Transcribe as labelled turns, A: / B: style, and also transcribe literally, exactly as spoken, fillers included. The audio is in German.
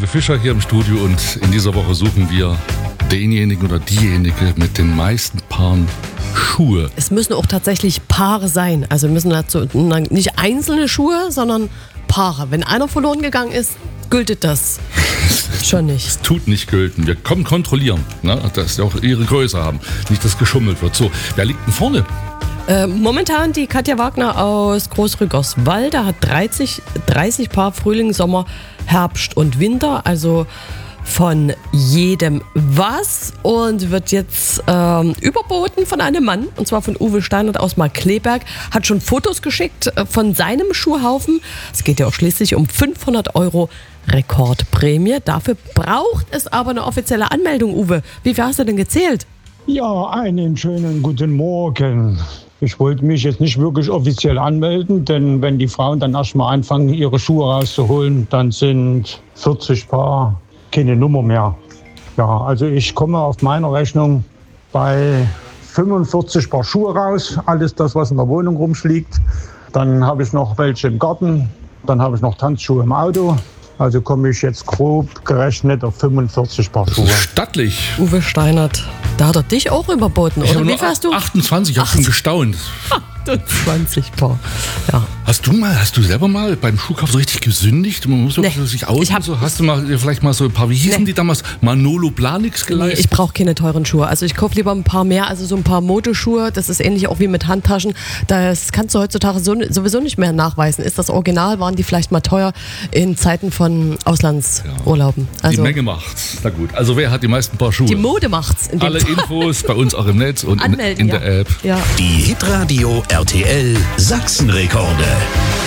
A: Uwe Fischer hier im Studio und in dieser Woche suchen wir denjenigen oder diejenige mit den meisten Paaren Schuhe.
B: Es müssen auch tatsächlich Paare sein. Also müssen dazu nicht einzelne Schuhe, sondern Paare. Wenn einer verloren gegangen ist, gültet das schon nicht.
A: Es tut nicht gelten. Wir kommen kontrollieren, ne? Dass sie auch ihre Größe haben. Nicht, dass geschummelt wird. So, wer liegt denn vorne?
B: Äh, momentan die Katja Wagner aus Großrückerswalde hat dreißig, dreißig Paar Frühling, Sommer, Herbst und Winter. Also von jedem was und wird jetzt ähm, überboten von einem Mann, und zwar von Uwe Steinert aus Markkleeberg, hat schon Fotos geschickt äh, von seinem Schuhhaufen. Es geht ja auch schließlich um fünfhundert Euro Rekordprämie. Dafür braucht es aber eine offizielle Anmeldung, Uwe. Wie viel hast du denn gezählt?
C: Ja, einen schönen guten Morgen. Ich wollte mich jetzt nicht wirklich offiziell anmelden, denn wenn die Frauen dann erstmal anfangen, ihre Schuhe rauszuholen, dann sind vierzig Paar keine Nummer mehr. Ja, also ich komme auf meiner Rechnung bei fünfundvierzig Paar Schuhe raus. Alles das, was in der Wohnung rumschliegt. Dann habe ich noch welche im Garten. Dann habe ich noch Tanzschuhe im Auto. Also komme ich jetzt grob gerechnet auf fünfundvierzig Paar Schuhe.
A: Stattlich.
B: Uwe Steinert, da hat er dich auch überboten,
A: Ich
B: oder?
A: habe
B: Wie
A: nur
B: viel hast du?
A: achtundzwanzig, ich habe schon gestaunt.
B: achtundzwanzig Paar. Ja.
A: Hast du mal, hast du selber mal beim Schuhkauf so richtig gesündigt? Man muss wirklich
B: Nee.
A: sich aus.
B: Ich hab-
A: So. Hast du mal vielleicht mal so ein paar, wie hießen
B: Nee.
A: die damals? Manolo Blahniks
B: Nee,
A: geleistet?
B: ich brauche keine teuren Schuhe. Also ich kaufe lieber ein paar mehr, also so ein paar Modeschuhe. Das ist ähnlich auch wie mit Handtaschen. Das kannst du heutzutage so, sowieso nicht mehr nachweisen. Ist das Original? Waren die vielleicht mal teuer in Zeiten von Auslandsurlauben?
A: Die
B: Also
A: Menge macht's. Na gut. Also wer hat die meisten Paar Schuhe?
B: die Mode macht's. In dem
A: Alle
B: Fall.
A: Infos bei uns auch im Netz und in,
B: Anmelden,
A: in der
B: ja.
A: App.
B: Ja.
D: Die Hitradio R T L Sachsenrekorde.